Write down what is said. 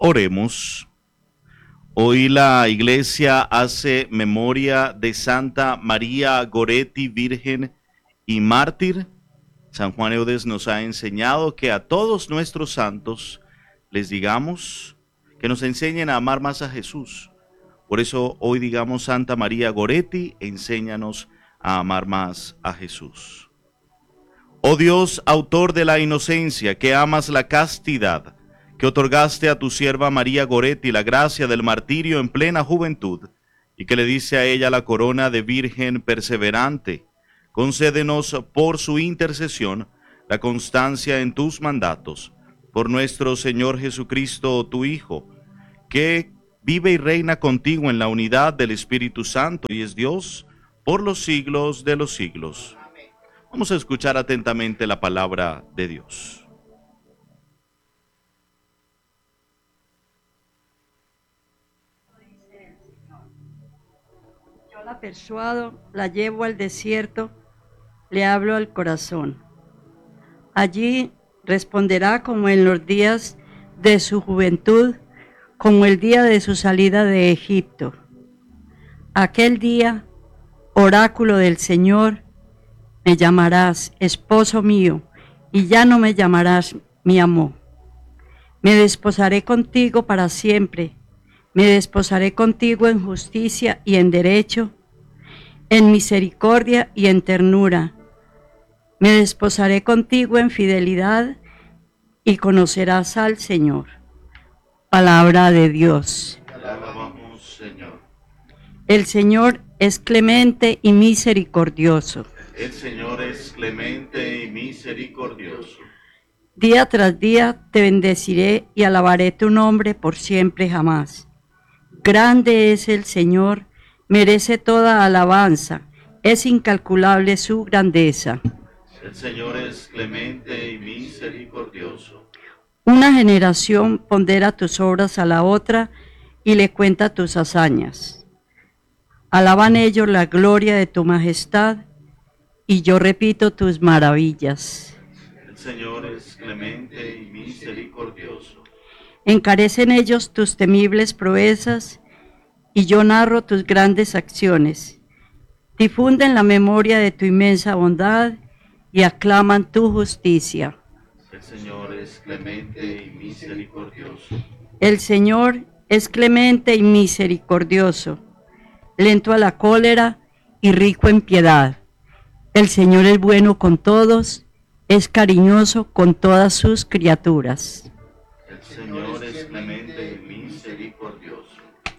Oremos. Hoy la Iglesia hace memoria de Santa María Goretti, virgen y mártir. San Juan Eudes nos ha enseñado que a todos nuestros santos les digamos que nos enseñen a amar más a Jesús. Por eso hoy digamos: Santa María Goretti, enséñanos a amar más a Jesús. Oh Dios, autor de la inocencia, que amas la castidad, que otorgaste a tu sierva María Goretti la gracia del martirio en plena juventud, y que le diste a ella la corona de virgen perseverante, concédenos por su intercesión la constancia en tus mandatos, por nuestro Señor Jesucristo, tu Hijo, que vive y reina contigo en la unidad del Espíritu Santo y es Dios por los siglos de los siglos. Vamos a escuchar atentamente la palabra de Dios. Yo la persuado, la llevo al desierto, le hablo al corazón. Allí responderá como en los días de su juventud, como el día de su salida de Egipto. Aquel día, oráculo del Señor, me llamarás esposo mío, y ya no me llamarás mi amor. Me desposaré contigo para siempre, me desposaré contigo en justicia y en derecho, en misericordia y en ternura. Me desposaré contigo en fidelidad y conocerás al Señor. Palabra de Dios. Alabamos, Señor. El Señor es clemente y misericordioso. El Señor es clemente y misericordioso. Día tras día te bendeciré y alabaré tu nombre por siempre jamás. Grande es el Señor, merece toda alabanza, es incalculable su grandeza. El Señor es clemente y misericordioso. Una generación pondera tus obras a la otra y le cuenta tus hazañas. Alaban ellos la gloria de tu majestad y yo repito tus maravillas. El Señor es clemente y misericordioso. Encarecen ellos tus temibles proezas y yo narro tus grandes acciones. Difunden la memoria de tu inmensa bondad y aclaman tu justicia. El Señor es clemente y misericordioso. El Señor es clemente y misericordioso, lento a la cólera y rico en piedad. El Señor es bueno con todos, es cariñoso con todas sus criaturas. El Señor es clemente y misericordioso.